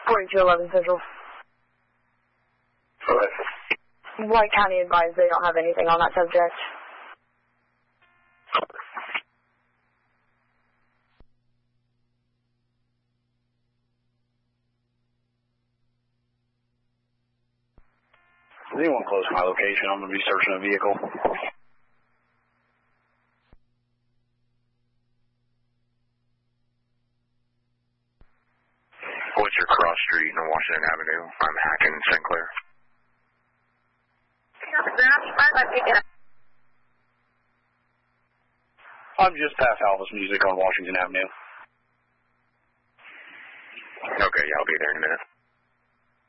4211 Central. Go ahead. White County advised they don't have anything on that subject. Is anyone close to my location? I'm going to be searching a vehicle. What's your cross street on Washington Avenue? I'm Hacken, Sinclair. I'm just past Alvis Music on Washington Avenue. Okay, yeah, I'll be there in a minute.